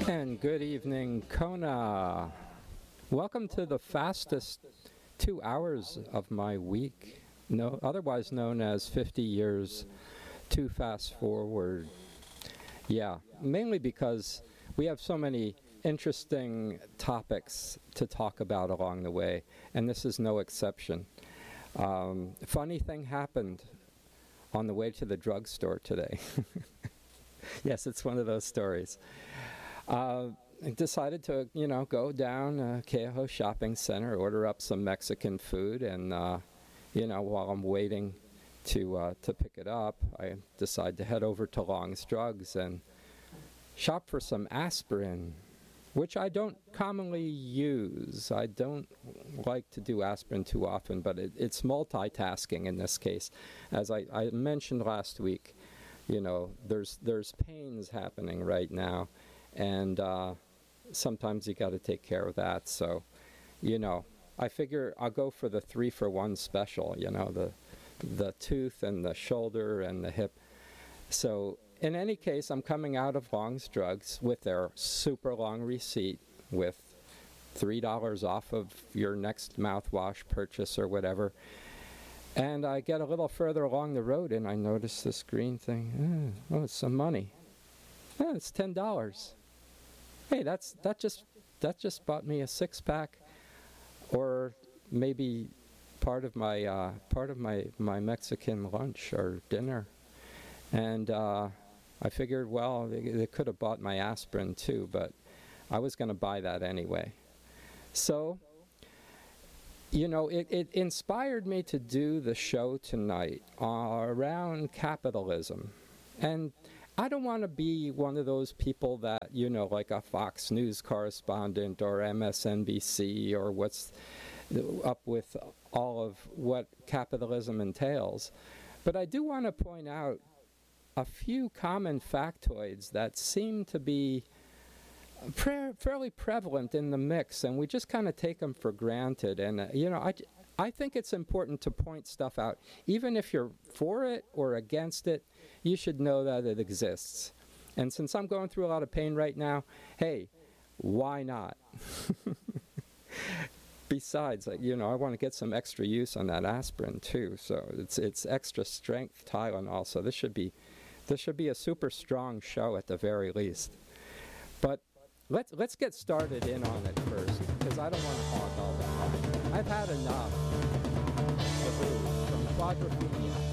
And good evening, Kona. Welcome to the fastest 2 hours of my week, otherwise known as 50 years too fast forward. Yeah, mainly because we have so many interesting topics to talk about along the way, and this is no exception. Funny thing happened on the way to the drugstore today. Yes, it's one of those stories. I decided to, go down Keoho Shopping Center, order up some Mexican food, and, while I'm waiting to pick it up, I decide to head over to Long's Drugs and shop for some aspirin, which I don't commonly use. I don't like to do aspirin too often, but it's multitasking in this case. As I mentioned last week, there's pains happening right now, and sometimes you got to take care of that. So, I figure I'll go for the 3-for-1 special, the tooth and the shoulder and the hip. So in any case, I'm coming out of Long's Drugs with their super long receipt with $3 off of your next mouthwash purchase or whatever. And I get a little further along the road and I notice this green thing. Oh, it's some money. Oh, it's $10. Hey, that just bought me a 6-pack, or maybe part of my Mexican lunch or dinner. And I figured, well, they could have bought my aspirin too, but I was going to buy that anyway. So, it inspired me to do the show tonight around capitalism. And I don't want to be one of those people that, like a Fox News correspondent or MSNBC or what's up with all of what capitalism entails. But I do want to point out a few common factoids that seem to be fairly prevalent in the mix, and we just kind of take them for granted. And, I think it's important to point stuff out. Even if you're for it or against it, you should know that it exists. And since I'm going through a lot of pain right now, hey, why not? Besides, I want to get some extra use on that aspirin too. So it's extra strength Tylenol. So this should be a super strong show at the very least. But let's get started in on it first, because I don't want to hog all that. I've had enough of from quadrophenia